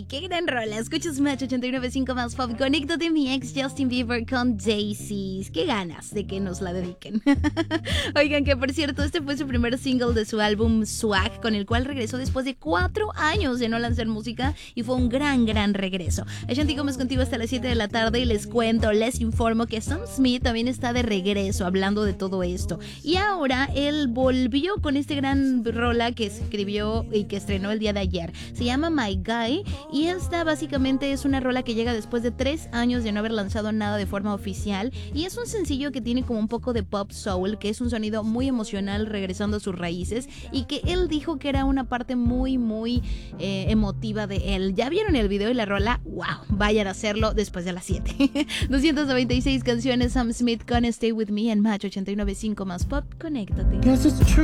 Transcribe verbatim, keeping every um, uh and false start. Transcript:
qué gran rola. Escuchas Match ochenta y nueve punto cinco más pop. Conéctate, mi ex Justin Bieber con Daisies. Qué ganas de que nos la dediquen. Oigan, que por cierto, este fue su primer single de su álbum Swag, con el cual regresó después de cuatro años de no lanzar música y fue un gran, gran regreso. Ashanti Gómez contigo hasta las siete de la tarde y les cuento, les informo que Sam Smith también está de regreso hablando de todo esto. Y ahora él volvió con este gran rola que escribió y que estrenó el día de ayer. Se llama My Guy y esta básicamente es una rola que llega después de tres años de no haber lanzado nada de forma oficial y es un sencillo que tiene como un poco de pop soul, que es un sonido muy emocional regresando a sus raíces y que él dijo que era una parte muy muy eh, emotiva de él. ¿Ya vieron el video y la rola? ¡Wow! Vayan a hacerlo después de las siete. doscientas noventa y seis canciones, Sam Smith con Stay With Me en Match ochenta y nueve punto cinco más pop. Conéctate. Yes, it's true.